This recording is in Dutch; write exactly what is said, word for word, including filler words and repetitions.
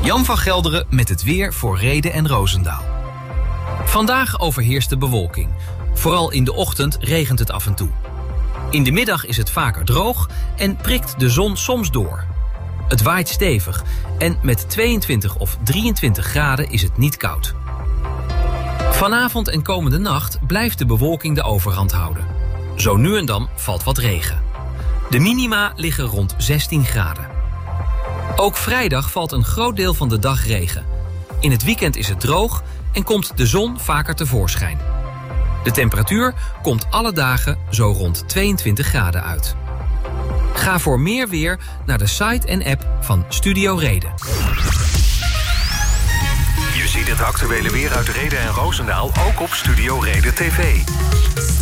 Jan van Gelderen met het weer voor Rheden en Roosendaal. Vandaag overheerst de bewolking. Vooral in de ochtend regent het af en toe. In de middag is het vaker droog en prikt de zon soms door. Het waait stevig en met tweeëntwintig of drieëntwintig graden is het niet koud. Vanavond en komende nacht blijft de bewolking de overhand houden. Zo nu en dan valt wat regen. De minima liggen rond zestien graden. Ook vrijdag valt een groot deel van de dag regen. In het weekend is het droog en komt de zon vaker tevoorschijn. De temperatuur komt alle dagen zo rond tweeëntwintig graden uit. Ga voor meer weer naar de site en app van Studio Reden. Je ziet het actuele weer uit Rheden en Roosendaal ook op Studio Reden T V.